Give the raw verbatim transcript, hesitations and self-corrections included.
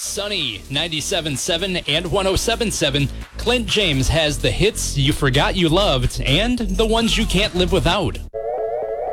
Sunny ninety-seven point seven and one oh seven point seven. Clint James has the hits you forgot you loved and the ones you can't live without.